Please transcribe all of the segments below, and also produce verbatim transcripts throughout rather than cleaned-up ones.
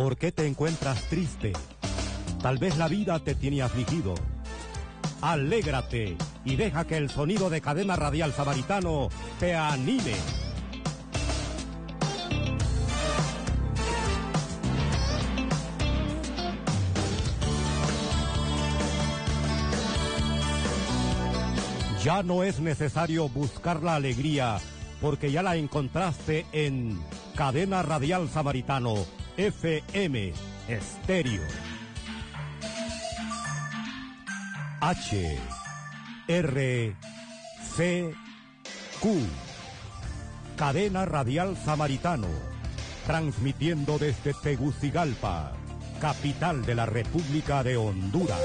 ¿Por qué te encuentras triste? Tal vez la vida te tiene afligido. Alégrate y deja que el sonido de Cadena Radial Samaritano te anime. Ya no es necesario buscar la alegría, porque ya la encontraste en Cadena Radial Samaritano, F M, Estéreo. H, R, C, Q. Cadena Radial Samaritano, transmitiendo desde Tegucigalpa, capital de la República de Honduras.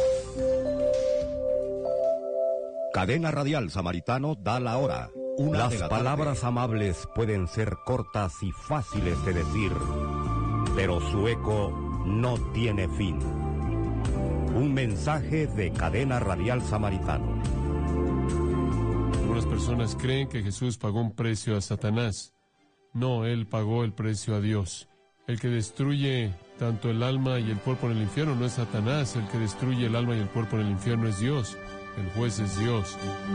Cadena Radial Samaritano da la hora. Una Las palabras amables pueden ser cortas y fáciles de decir, pero su eco no tiene fin. Un mensaje de Cadena Radial Samaritano. Algunas personas creen que Jesús pagó un precio a Satanás. No, Él pagó el precio a Dios. El que destruye tanto el alma y el cuerpo en el infierno no es Satanás. El que destruye el alma y el cuerpo en el infierno es Dios. El juez es Dios.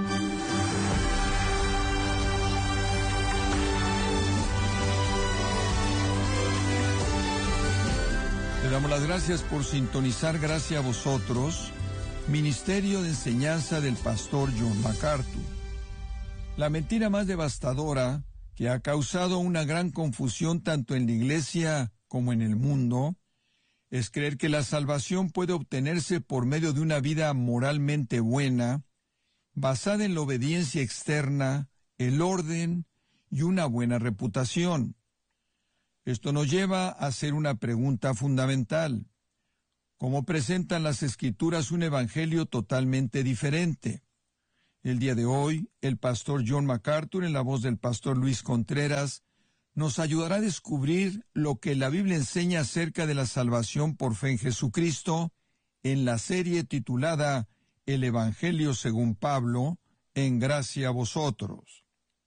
Le damos las gracias por sintonizar. Gracias a vosotros, Ministerio de Enseñanza del Pastor John MacArthur. La mentira más devastadora que ha causado una gran confusión tanto en la iglesia como en el mundo es creer que la salvación puede obtenerse por medio de una vida moralmente buena, basada en la obediencia externa, el orden y una buena reputación. Esto nos lleva a hacer una pregunta fundamental. ¿Cómo presentan las Escrituras un evangelio totalmente diferente? El día de hoy, el pastor John MacArthur, en la voz del pastor Luis Contreras, nos ayudará a descubrir lo que la Biblia enseña acerca de la salvación por fe en Jesucristo en la serie titulada El Evangelio según Pablo, en gracia a vosotros.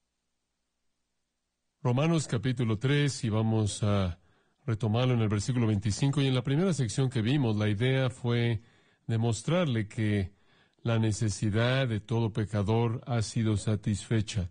Romanos capítulo tres, y vamos a retomarlo en el versículo veinticinco, y en la primera sección que vimos, la idea fue demostrarle que la necesidad de todo pecador ha sido satisfecha,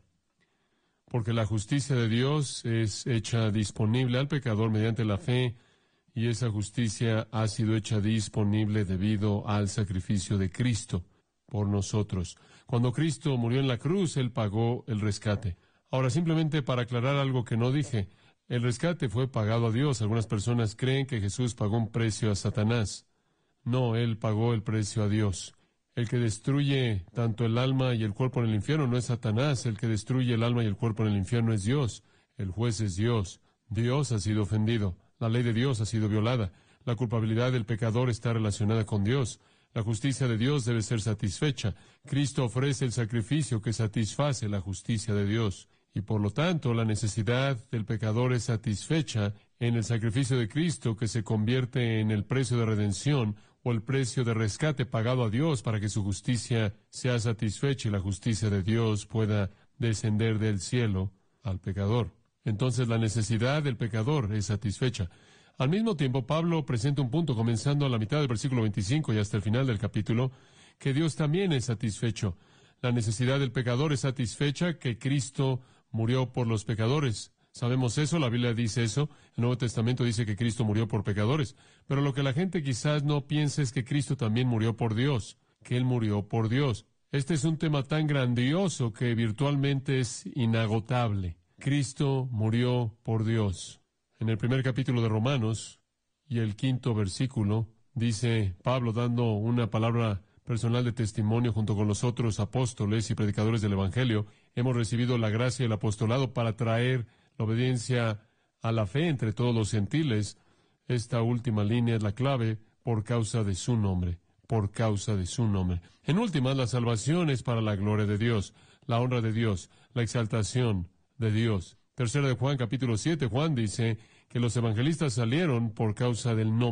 porque la justicia de Dios es hecha disponible al pecador mediante la fe, y esa justicia ha sido hecha disponible debido al sacrificio de Cristo por nosotros. Cuando Cristo murió en la cruz, Él pagó el rescate. Ahora, simplemente para aclarar algo que no dije, el rescate fue pagado a Dios. Algunas personas creen que Jesús pagó un precio a Satanás. No, Él pagó el precio a Dios. El que destruye tanto el alma y el cuerpo en el infierno no es Satanás. El que destruye el alma y el cuerpo en el infierno es Dios. El juez es Dios. Dios ha sido ofendido. La ley de Dios ha sido violada. La culpabilidad del pecador está relacionada con Dios. La justicia de Dios debe ser satisfecha. Cristo ofrece el sacrificio que satisface la justicia de Dios. Y por lo tanto, la necesidad del pecador es satisfecha en el sacrificio de Cristo, que se convierte en el precio de redención o el precio de rescate pagado a Dios para que su justicia sea satisfecha y la justicia de Dios pueda descender del cielo al pecador. Entonces, la necesidad del pecador es satisfecha. Al mismo tiempo, Pablo presenta un punto, comenzando a la mitad del versículo veinticinco y hasta el final del capítulo, que Dios también es satisfecho. La necesidad del pecador es satisfecha, que Cristo murió por los pecadores. Sabemos eso, la Biblia dice eso, el Nuevo Testamento dice que Cristo murió por pecadores. Pero lo que la gente quizás no piensa es que Cristo también murió por Dios, que Él murió por Dios. Este es un tema tan grandioso que virtualmente es inagotable. Cristo murió por Dios. En el primer capítulo de Romanos y el quinto versículo, dice Pablo dando una palabra personal de testimonio junto con los otros apóstoles y predicadores del Evangelio, hemos recibido la gracia y el apostolado para traer la obediencia a la fe entre todos los gentiles. Esta última línea es la clave, por causa de su nombre, por causa de su nombre. En última, la salvación es para la gloria de Dios, la honra de Dios, la exaltación de Dios. Tercera de Juan, capítulo siete, Juan dice que los evangelistas salieron por causa del nombre.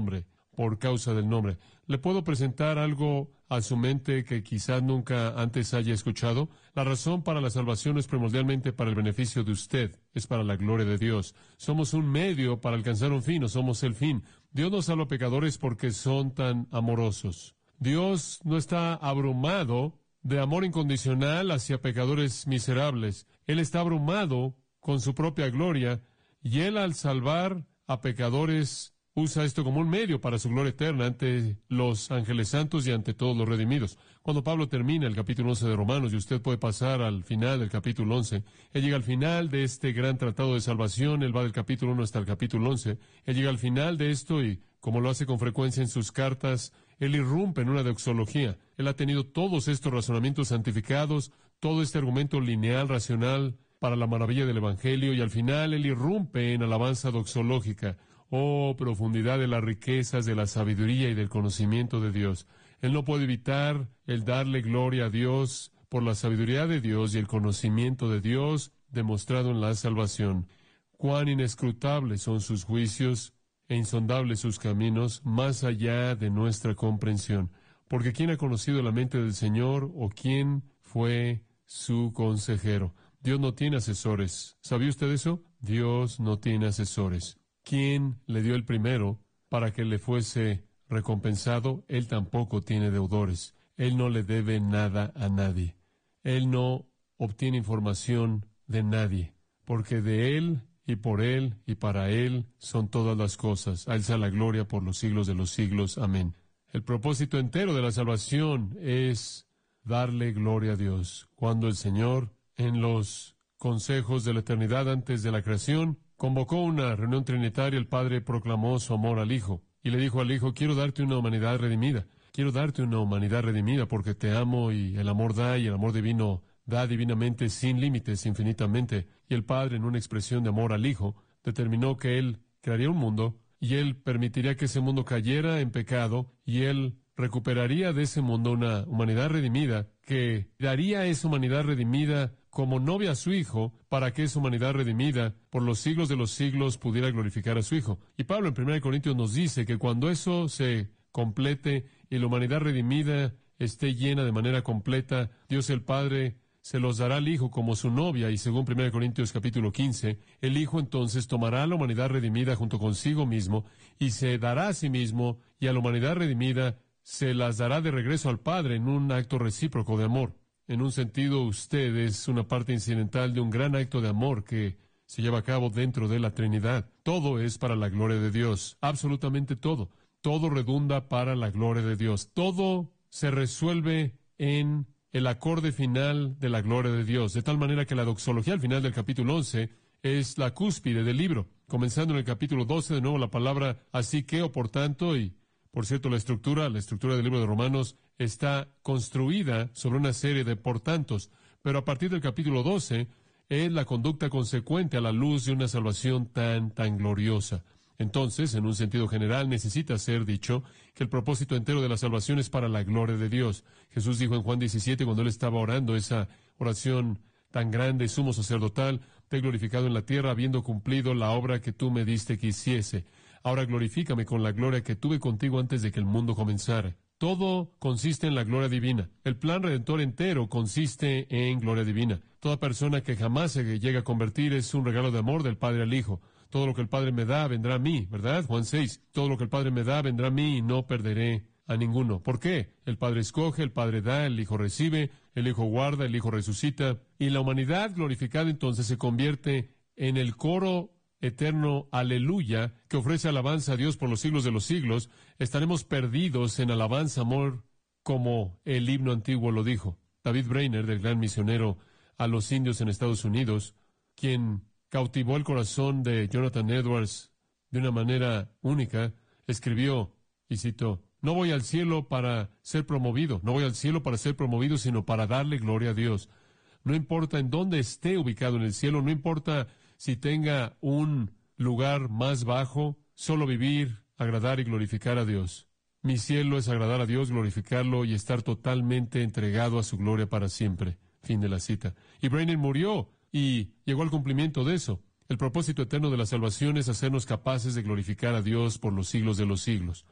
por causa del nombre. ¿Le puedo presentar algo a su mente que quizás nunca antes haya escuchado? La razón para la salvación es primordialmente para el beneficio de usted, es para la gloria de Dios. Somos un medio para alcanzar un fin, no somos el fin. Dios no salva a pecadores porque son tan amorosos. Dios no está abrumado de amor incondicional hacia pecadores miserables. Él está abrumado con su propia gloria, y Él, al salvar a pecadores, usa esto como un medio para su gloria eterna ante los ángeles santos y ante todos los redimidos. Cuando Pablo termina el capítulo once de Romanos, y usted puede pasar al final del capítulo once, él llega al final de este gran tratado de salvación, él va del capítulo uno hasta el capítulo once, él llega al final de esto y, como lo hace con frecuencia en sus cartas, él irrumpe en una doxología. Él ha tenido todos estos razonamientos santificados, todo este argumento lineal, racional, para la maravilla del Evangelio, y al final él irrumpe en alabanza doxológica. Oh, profundidad de las riquezas de la sabiduría y del conocimiento de Dios. Él no puede evitar el darle gloria a Dios por la sabiduría de Dios y el conocimiento de Dios demostrado en la salvación. Cuán inescrutables son sus juicios e insondables sus caminos, más allá de nuestra comprensión. Porque ¿quién ha conocido la mente del Señor, o quién fue su consejero? Dios no tiene asesores. ¿Sabía usted eso? Dios no tiene asesores. ¿Quién le dio el primero para que le fuese recompensado? Él tampoco tiene deudores. Él no le debe nada a nadie. Él no obtiene información de nadie, porque de Él y por Él y para Él son todas las cosas. A Él sea la gloria por los siglos de los siglos. Amén. El propósito entero de la salvación es darle gloria a Dios. Cuando el Señor, en los consejos de la eternidad antes de la creación, convocó una reunión trinitaria, el Padre proclamó su amor al Hijo y le dijo al Hijo: quiero darte una humanidad redimida, quiero darte una humanidad redimida porque te amo, y el amor da, y el amor divino da divinamente, sin límites, infinitamente. Y el Padre, en una expresión de amor al Hijo, determinó que Él crearía un mundo, y Él permitiría que ese mundo cayera en pecado, y Él recuperaría de ese mundo una humanidad redimida, que daría a esa humanidad redimida como novia a su Hijo, para que esa humanidad redimida por los siglos de los siglos pudiera glorificar a su Hijo. Y Pablo en primera de Corintios nos dice que cuando eso se complete y la humanidad redimida esté llena de manera completa, Dios el Padre se los dará al Hijo como su novia, y según primera de Corintios capítulo quince, el Hijo entonces tomará a la humanidad redimida junto consigo mismo, y se dará a sí mismo, y a la humanidad redimida se las dará de regreso al Padre en un acto recíproco de amor. En un sentido, usted es una parte incidental de un gran acto de amor que se lleva a cabo dentro de la Trinidad. Todo es para la gloria de Dios, absolutamente todo. Todo redunda para la gloria de Dios. Todo se resuelve en el acorde final de la gloria de Dios, de tal manera que la doxología al final del capítulo once es la cúspide del libro. Comenzando en el capítulo doce, de nuevo la palabra así que, o por tanto, y por cierto, la estructura, la estructura del libro de Romanos está construida sobre una serie de por tantos, pero a partir del capítulo doce es la conducta consecuente a la luz de una salvación tan, tan gloriosa. Entonces, en un sentido general, necesita ser dicho que el propósito entero de la salvación es para la gloria de Dios. Jesús dijo en Juan diecisiete, cuando Él estaba orando esa oración tan grande, sumo sacerdotal: te he glorificado en la tierra, habiendo cumplido la obra que tú me diste que hiciese. Ahora glorifícame con la gloria que tuve contigo antes de que el mundo comenzara. Todo consiste en la gloria divina. El plan redentor entero consiste en gloria divina. Toda persona que jamás se llega a convertir es un regalo de amor del Padre al Hijo. Todo lo que el Padre me da vendrá a mí, ¿verdad? Juan seis. Todo lo que el Padre me da vendrá a mí y no perderé a ninguno. ¿Por qué? El Padre escoge, el Padre da, el Hijo recibe, el Hijo guarda, el Hijo resucita. Y la humanidad glorificada entonces se convierte en el coro eterno aleluya que ofrece alabanza a Dios por los siglos de los siglos. Estaremos perdidos en alabanza, amor, como el himno antiguo lo dijo. David Brainerd, del gran misionero a los indios en Estados Unidos, quien cautivó el corazón de Jonathan Edwards de una manera única, escribió, y cito: no voy al cielo para ser promovido, no voy al cielo para ser promovido, sino para darle gloria a Dios. No importa en dónde esté ubicado en el cielo, no importa si tenga un lugar más bajo, solo vivir, agradar y glorificar a Dios. Mi cielo es agradar a Dios, glorificarlo y estar totalmente entregado a su gloria para siempre. Fin de la cita. Y Brainerd murió y llegó al cumplimiento de eso. El propósito eterno de la salvación es hacernos capaces de glorificar a Dios por los siglos de los siglos.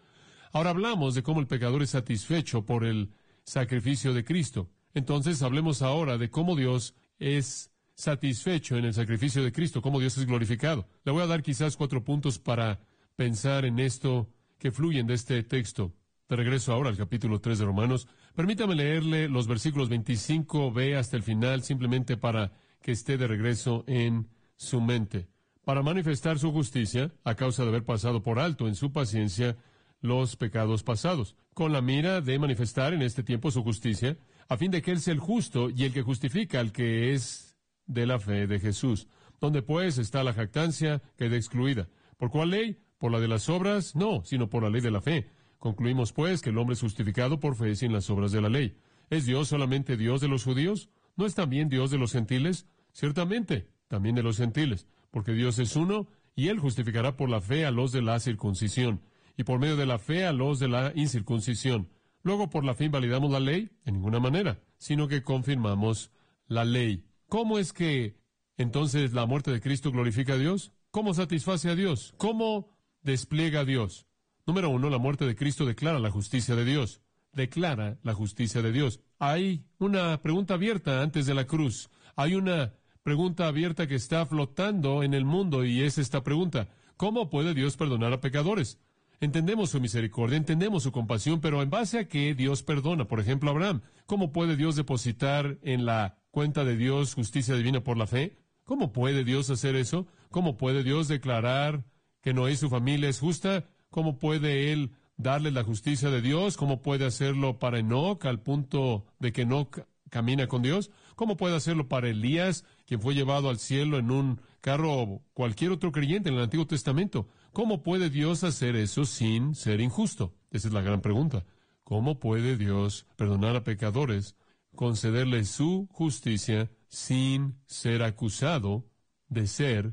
Ahora hablamos de cómo el pecador es satisfecho por el sacrificio de Cristo. Entonces hablemos ahora de cómo Dios es satisfecho en el sacrificio de Cristo, cómo Dios es glorificado. Le voy a dar quizás cuatro puntos para pensar en esto que fluyen de este texto. De regreso ahora al capítulo tres de Romanos. Permítame leerle los versículos veinticinco b hasta el final, simplemente para que esté de regreso en su mente. Para manifestar su justicia, a causa de haber pasado por alto en su paciencia los pecados pasados, con la mira de manifestar en este tiempo su justicia, a fin de que Él sea el justo y el que justifica al que es de la fe de Jesús. Donde pues está la jactancia, queda excluida. ¿Por cuál ley? ¿Por la de las obras? No, sino por la ley de la fe. Concluimos pues que el hombre es justificado por fe sin las obras de la ley. ¿Es Dios solamente Dios de los judíos? ¿No es también Dios de los gentiles? Ciertamente, también de los gentiles, porque Dios es uno, y Él justificará por la fe a los de la circuncisión, y por medio de la fe a los de la incircuncisión. Luego, ¿por la fe invalidamos la ley? En ninguna manera, sino que confirmamos la ley. ¿Cómo es que entonces la muerte de Cristo glorifica a Dios? ¿Cómo satisface a Dios? ¿Cómo despliega a Dios? Número uno, la muerte de Cristo declara la justicia de Dios. Declara la justicia de Dios. Hay una pregunta abierta antes de la cruz. Hay una pregunta abierta que está flotando en el mundo, y es esta pregunta: ¿cómo puede Dios perdonar a pecadores? Entendemos su misericordia, entendemos su compasión, pero ¿en base a qué Dios perdona? Por ejemplo, Abraham. ¿Cómo puede Dios depositar en la cuenta de Dios justicia divina por la fe? ¿Cómo puede Dios hacer eso? ¿Cómo puede Dios declarar que Noé y su familia es justa? ¿Cómo puede Él darle la justicia de Dios? ¿Cómo puede hacerlo para Enoc al punto de que Enoc camina con Dios? ¿Cómo puede hacerlo para Elías, quien fue llevado al cielo en un carro, o cualquier otro creyente en el Antiguo Testamento? ¿Cómo puede Dios hacer eso sin ser injusto? Esa es la gran pregunta. ¿Cómo puede Dios perdonar a pecadores, concederles su justicia sin ser acusado de ser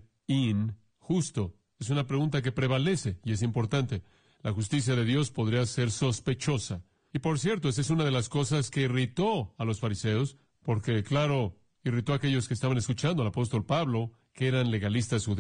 injusto? Es una pregunta que prevalece y es importante. La justicia de Dios podría ser sospechosa. Y por cierto, esa es una de las cosas que irritó a los fariseos, porque, claro, irritó a aquellos que estaban escuchando al apóstol Pablo, que eran legalistas judíos.